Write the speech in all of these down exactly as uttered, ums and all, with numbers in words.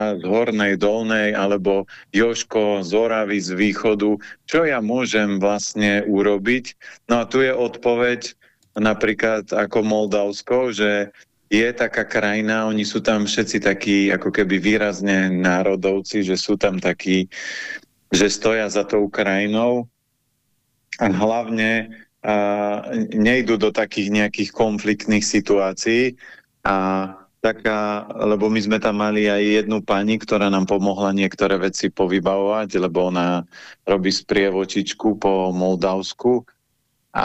z Hornej Dolnej, alebo Joško z Oravy z východu. Čo ja môžem vlastne urobiť? No a tu je odpoveď napríklad ako Moldavsko, že je taká krajina, oni sú tam všetci takí ako keby výrazne národovci, že sú tam takí, že stoja za tou krajinou a hlavne a nejdú do takých nejakých konfliktných situácií a taká, lebo my sme tam mali aj jednu pani, ktorá nám pomohla niektoré veci povybavovať, lebo ona robí sprievočičku po Moldavsku a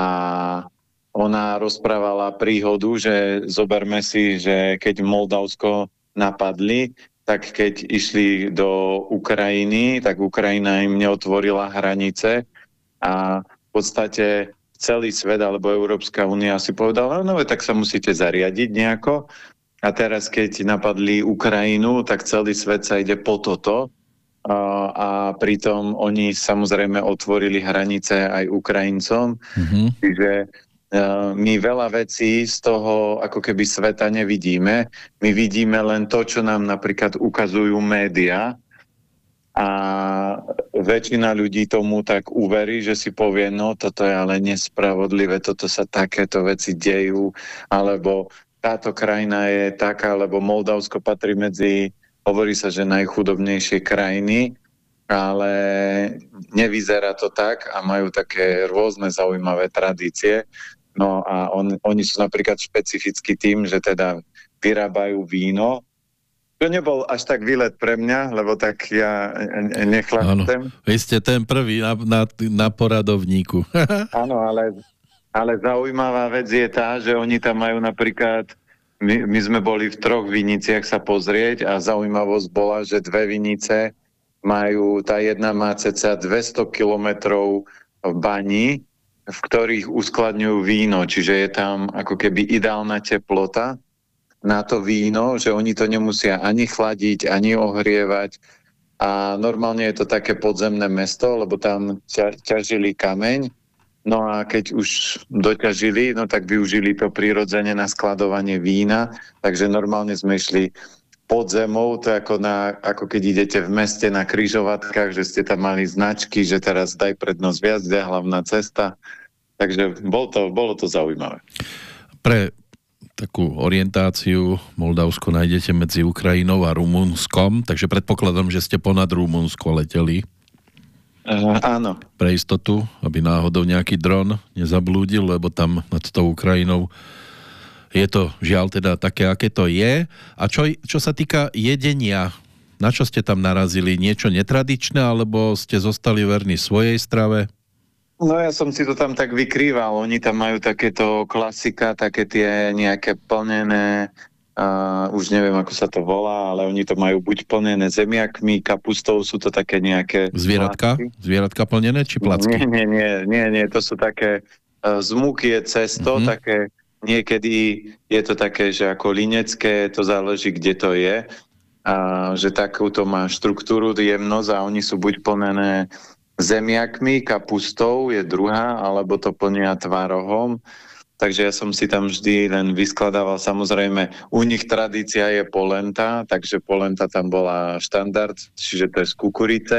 ona rozprávala príhodu, že zoberme si, že keď Moldavsko napadli, tak keď išli do Ukrajiny, tak Ukrajina im neotvorila hranice a v podstate celý svet alebo Európska únia si povedala, no tak sa musíte zariadiť nejako. A teraz, keď napadli Ukrajinu, tak celý svet sa ide po toto. A, a pritom oni samozrejme otvorili hranice aj Ukrajincom. Mm-hmm. Čiže uh, my veľa vecí z toho ako keby sveta nevidíme. My vidíme len to, čo nám napríklad ukazujú médiá. A väčšina ľudí tomu tak uverí, že si povie, no toto je ale nespravodlivé, toto sa takéto veci dejú, alebo táto krajina je taká, lebo Moldavsko patrí medzi, hovorí sa, že najchudobnejšie krajiny, ale nevyzerá to tak a majú také rôzne zaujímavé tradície. No a on, oni sú napríklad špecificky tým, že teda vyrábajú víno. To nebol až tak výlet pre mňa, lebo tak ja nechlapcem. Áno, vy ste ten prvý na, na, na poradovníku. Áno, ale, ale zaujímavá vec je tá, že oni tam majú napríklad, my, my sme boli v troch viniciach sa pozrieť a zaujímavosť bola, že dve vinice majú, tá jedna má cca dvesto kilometrov baní, v ktorých uskladňujú víno, čiže je tam ako keby ideálna teplota na to víno, že oni to nemusia ani chladiť, ani ohrievať a normálne je to také podzemné mesto, lebo tam ťa, ťažili kameň, no a keď už doťažili, no tak využili to prirodzene na skladovanie vína, takže normálne sme išli pod zemou, to je ako, na, ako keď idete v meste na križovatkách, že ste tam mali značky, že teraz daj prednosť viac, kde je hlavná cesta, takže bol to, bolo to zaujímavé. Pre takú orientáciu Moldavsko nájdete medzi Ukrajinou a Rumunskom, takže predpokladám, že ste ponad Rumunsko leteli. Uh, áno. Pre istotu, aby náhodou nejaký dron nezablúdil, lebo tam nad tou Ukrajinou je to žiaľ teda také, aké to je. A čo, čo sa týka jedenia, na čo ste tam narazili? Niečo netradičné, alebo ste zostali verní svojej strave? No ja som si to tam tak vykrýval. Oni tam majú takéto klasika, také tie nejaké plnené, uh, už neviem, ako sa to volá, ale oni to majú buď plnené zemiakmi, kapustou, sú to také nejaké... Zvieratka? Placky. Zvieratka plnené, či placky? Nie, nie, nie, nie, nie, to sú také, uh, z múky je cesto, mm-hmm. také, niekedy je to také, že ako linecké, to záleží, kde to je, a že takúto má štruktúru, jemnosť a oni sú buď plnené zemiakmi, kapustou je druhá, alebo to plnia tvárohom. Takže ja som si tam vždy len vyskladával. Samozrejme, u nich tradícia je polenta, takže polenta tam bola štandard, čiže to je z kukurice.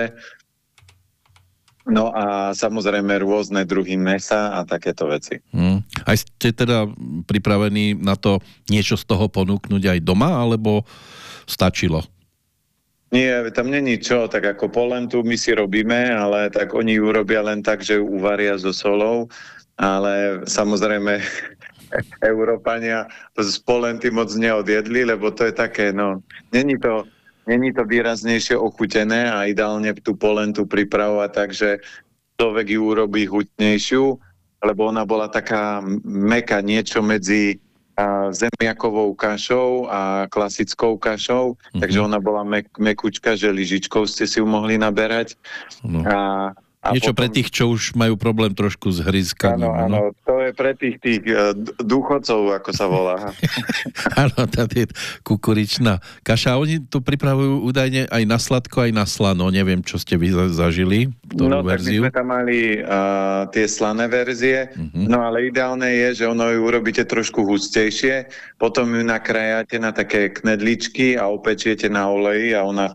No a samozrejme rôzne druhy mäsa a takéto veci. Hmm. Aj ste teda pripravení na to niečo z toho ponúknuť aj doma, alebo stačilo? Nie, tam není čo, tak ako polentu my si robíme, ale tak oni ju robia len tak, že ju uvaria so solou, ale samozrejme Európania to z polenty moc neodjedli, lebo to je také, no, není to, není to výraznejšie ochutené a ideálne tú polentu pripravovať tak, že človek ju urobí chutnejšiu, lebo ona bola taká mäkká, niečo medzi a zemiakovou kašou a klasickou kašou, mm-hmm. takže ona bola mek- mekučka, že lyžičkou ste si ju mohli naberať. No. A, A Niečo potom... pre tých, čo už majú problém trošku s hryzkaním. Áno, áno, to je pre tých tých uh, dôchodcov, ako sa volá. Áno, tá je kukuričná kaša. Oni to pripravujú údajne aj na sladko, aj na slano. Neviem, čo ste vy zažili, ktorú no, verziu. No, tak my sme tam mali uh, tie slané verzie, uh-huh. no ale ideálne je, že ono ju urobíte trošku hustejšie, potom ju nakrájate na také knedličky a opečiete na oleji a ona